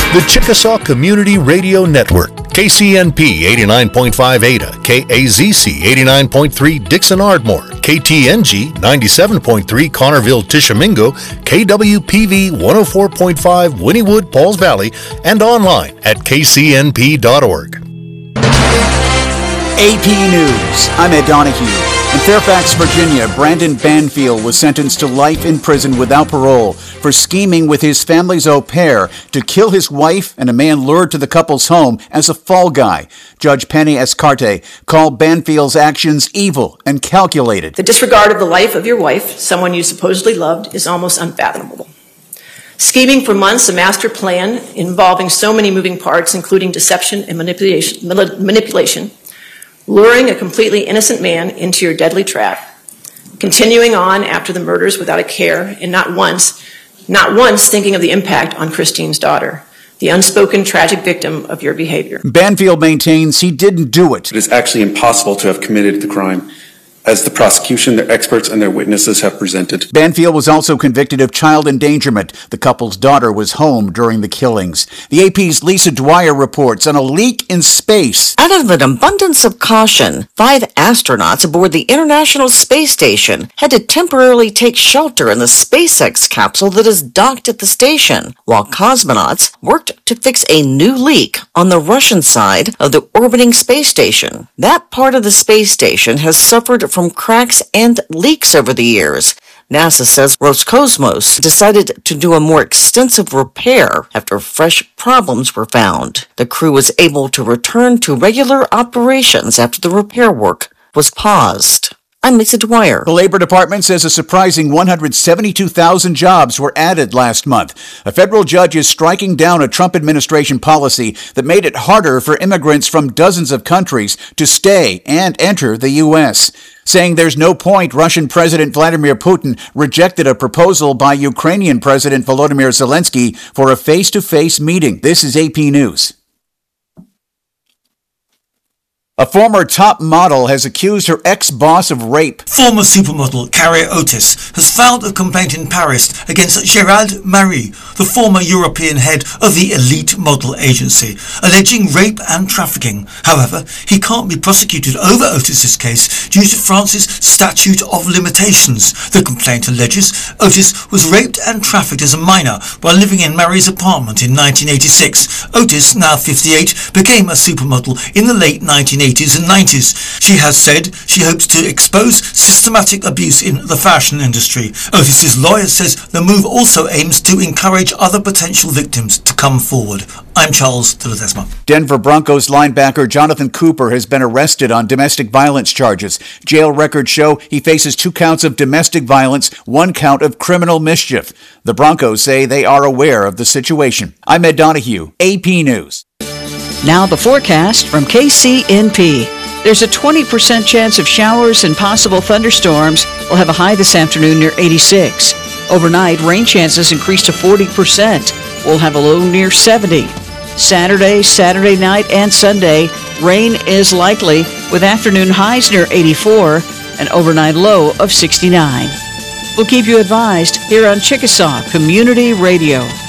The Chickasaw Community Radio Network, KCNP 89.5 Ada, KAZC 89.3 Dixon Ardmore, KTNG 97.3 Connerville Tishomingo, KWPV 104.5 Wynnewood Pauls Valley, and online at kcnp.org. AP News, I'm Ed Donahue. In Fairfax, Virginia, Brandon Banfield was sentenced to life in prison without parole for scheming with his family's au pair to kill his wife and a man lured to the couple's home as a fall guy. Judge Penny Escarte called Banfield's actions evil and calculated. The disregard of the life of your wife, someone you supposedly loved, is almost unfathomable. Scheming for months, a master plan involving so many moving parts, including deception and manipulation, luring a completely innocent man into your deadly trap, continuing on after the murders without a care, and not once thinking of the impact on Christine's daughter, the unspoken tragic victim of your behavior. Banfield maintains he didn't do it. It is actually impossible to have committed the crime, as the prosecution, their experts, and their witnesses have presented. Banfield was also convicted of child endangerment. The couple's daughter was home during the killings. The AP's Lisa Dwyer reports on a leak in space. Out of an abundance of caution, 5 astronauts aboard the International Space Station had to temporarily take shelter in the SpaceX capsule that is docked at the station, while cosmonauts worked to fix a new leak on the Russian side of the orbiting space station. That part of the space station has suffered from cracks and leaks over the years. NASA says Roscosmos decided to do a more extensive repair after fresh problems were found. The crew was able to return to regular operations after the repair work was paused. I'm Lisa Dwyer. The Labor Department says a surprising 172,000 jobs were added last month. A federal judge is striking down a Trump administration policy that made it harder for immigrants from dozens of countries to stay and enter the U.S., saying there's no point. Russian President Vladimir Putin rejected a proposal by Ukrainian President Volodymyr Zelensky for a face-to-face meeting. This is AP News. A former top model has accused her ex-boss of rape. Former supermodel Carrie Otis has filed a complaint in Paris against Gérald Marie, the former European head of the elite model agency, alleging rape and trafficking. However, he can't be prosecuted over Otis's case due to France's statute of limitations. The complaint alleges Otis was raped and trafficked as a minor while living in Marie's apartment in 1986. Otis, now 58, became a supermodel in the late 1980s and 90s. She has said she hopes to expose systematic abuse in the fashion industry. Otis's lawyer says the move also aims to encourage other potential victims to come forward. I'm Charles de Ledesma. Denver Broncos linebacker Jonathan Cooper has been arrested on domestic violence charges. Jail records show he faces 2 counts of domestic violence, 1 count of criminal mischief. The Broncos say they are aware of the situation. I'm Ed Donahue, AP News. Now the forecast from KCNP. There's a 20% chance of showers and possible thunderstorms. We'll have a high this afternoon near 86. Overnight, rain chances increase to 40%. We'll have a low near 70. Saturday night, and Sunday, rain is likely with afternoon highs near 84 and overnight low of 69. We'll keep you advised here on Chickasaw Community Radio.